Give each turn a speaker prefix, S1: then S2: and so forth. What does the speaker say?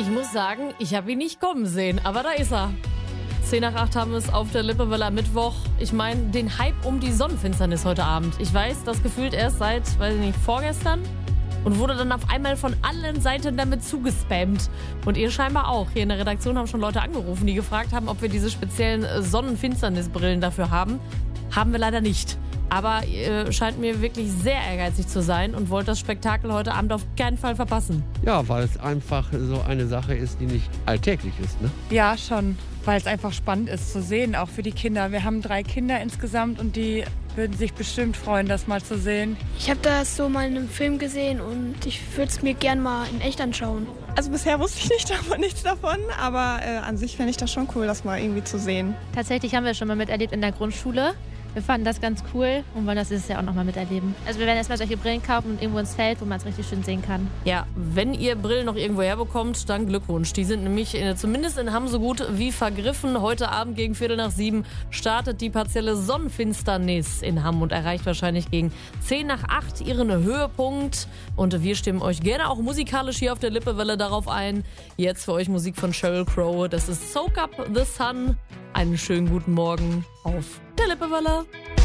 S1: Ich muss sagen, ich habe ihn nicht kommen sehen, aber da ist er. 10 nach 8 haben wir es auf der Lippe, weil am Mittwoch, ich meine, den Hype um die Sonnenfinsternis heute Abend. Ich weiß, das gefühlt erst seit, weiß ich nicht, vorgestern und wurde dann auf einmal von allen Seiten damit zugespammt. Und ihr scheinbar auch. Hier in der Redaktion haben schon Leute angerufen, die gefragt haben, ob wir diese speziellen Sonnenfinsternisbrillen dafür haben. Haben wir leider nicht. Aber ihr scheint mir wirklich sehr ehrgeizig zu sein und wollt das Spektakel heute Abend auf keinen Fall verpassen.
S2: Ja, weil es einfach so eine Sache ist, die nicht alltäglich ist, ne?
S3: Ja, schon, weil es einfach spannend ist zu sehen, auch für die Kinder. Wir haben 3 Kinder insgesamt und die würden sich bestimmt freuen, das mal zu sehen.
S4: Ich habe das so mal in einem Film gesehen und ich würde es mir gern mal in echt anschauen.
S5: Also bisher wusste ich nichts davon, aber an sich fände ich das schon cool, das mal irgendwie zu sehen.
S6: Tatsächlich haben wir schon mal miterlebt in der Grundschule. Wir fanden das ganz cool und wollen das dieses Jahr auch nochmal miterleben. Also wir werden erstmal solche Brillen kaufen und irgendwo ins Feld, wo man es richtig schön sehen kann.
S1: Ja, wenn ihr Brillen noch irgendwo herbekommt, dann Glückwunsch. Die sind nämlich zumindest in Hamm so gut wie vergriffen. Heute Abend gegen 6:45 startet die partielle Sonnenfinsternis in Hamm und erreicht wahrscheinlich gegen 10 nach 8 ihren Höhepunkt. Und wir stimmen euch gerne auch musikalisch hier auf der Lippewelle darauf ein. Jetzt für euch Musik von Sheryl Crow. Das ist Soak Up the Sun. Einen schönen guten Morgen auf der Lippewelle.